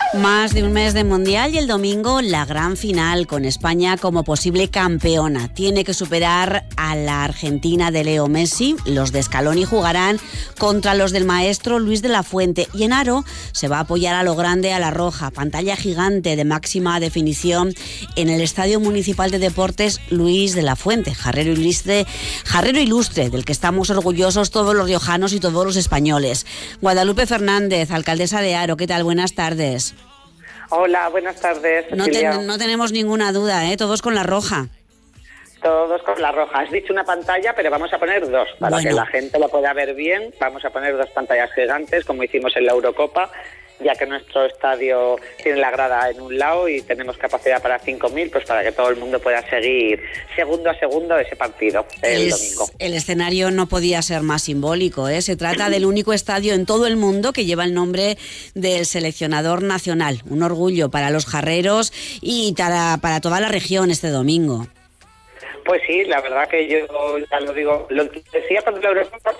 Más de un mes de Mundial y el domingo la gran final con España como posible campeona. Tiene que superar a la Argentina de Leo Messi. Los de Scaloni jugarán contra los del maestro Luis de la Fuente. Y en aro se va a apoyar a lo grande a la roja. Pantalla gigante de máxima definición en el Estadio Municipal de Deportes Luis de la Fuente. Jarrero ilustre, del que estamos orgullosos todos los riojanos y todos los españoles. Guadalupe Fernández, alcaldesa de Haro. ¿Qué tal? Buenas tardes. Hola, buenas tardes, Cecilia. No tenemos ninguna duda, todos con la roja. Todos con la roja. Has dicho una pantalla, pero vamos a poner dos, para que la gente lo pueda ver bien. Vamos a poner dos pantallas gigantes, como hicimos en la Eurocopa, ya que nuestro estadio tiene la grada en un lado y tenemos capacidad para 5.000, pues para que todo el mundo pueda seguir segundo a segundo ese partido el domingo. El escenario no podía ser más simbólico, Se trata del único estadio en todo el mundo que lleva el nombre del seleccionador nacional. Un orgullo para los jarreros y para toda la región este domingo. Pues sí, la verdad que yo ya lo digo, lo decía cuando la Eurocopa.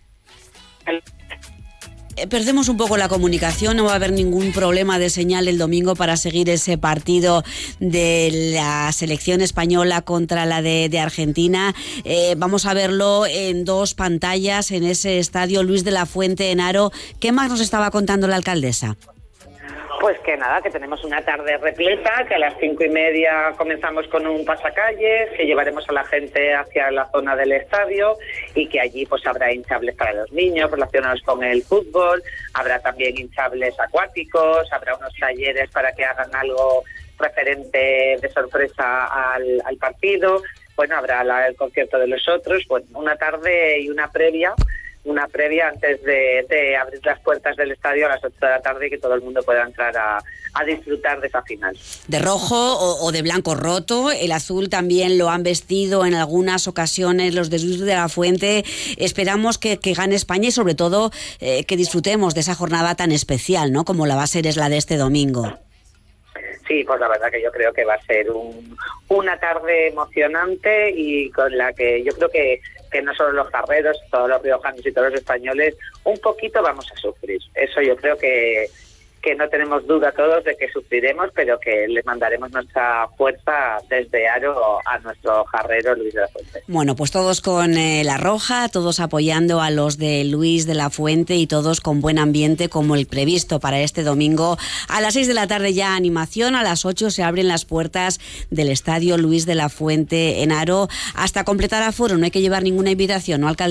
Perdemos un poco la comunicación, no va a haber ningún problema de señal el domingo para seguir ese partido de la selección española contra la de Argentina. Vamos a verlo en dos pantallas en ese estadio Luis de la Fuente en Haro. ¿Qué más nos estaba contando la alcaldesa? Pues que nada, que tenemos una tarde repleta, que a las 5:30 comenzamos con un pasacalles, que llevaremos a la gente hacia la zona del estadio y que allí pues habrá hinchables para los niños relacionados con el fútbol, habrá también hinchables acuáticos, habrá unos talleres para que hagan algo referente de sorpresa al partido, bueno, habrá el concierto de los otros, bueno, una tarde y una previa antes de abrir las puertas del estadio a las 8 de la tarde y que todo el mundo pueda entrar a disfrutar de esa final. De rojo o de blanco roto, el azul también lo han vestido en algunas ocasiones los de Luis de la Fuente. Esperamos que gane España y sobre todo que disfrutemos de esa jornada tan especial, ¿no? Como la va a ser es la de este domingo. Sí, pues la verdad que yo creo que va a ser una tarde emocionante y con la que yo creo que no solo los jarreros, todos los riojanos y todos los españoles, un poquito vamos a sufrir. Eso yo creo que no tenemos duda todos de que sufriremos, pero que le mandaremos nuestra fuerza desde Haro a nuestro jarrero Luis de la Fuente. Bueno, pues todos con la roja, todos apoyando a los de Luis de la Fuente y todos con buen ambiente como el previsto para este domingo. A las 6 de la tarde ya animación, a las 8 se abren las puertas del estadio Luis de la Fuente en Haro hasta completar aforo. No hay que llevar ninguna invitación, ¿no, alcalde?